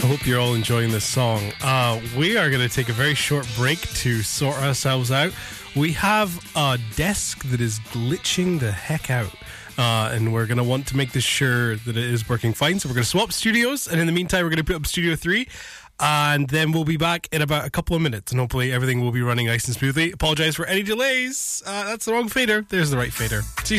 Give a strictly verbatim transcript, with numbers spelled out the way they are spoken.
hope you're all enjoying this song. Uh, we are going to take a very short break to sort ourselves out. We have a desk that is glitching the heck out. Uh, and we're going to want to make this sure that it is working fine. So we're going to swap studios. And in the meantime, we're going to put up Studio three. And then we'll be back in about a couple of minutes. And hopefully everything will be running nice and smoothly. Apologize for any delays. Uh, that's the wrong fader. There's the right fader. See you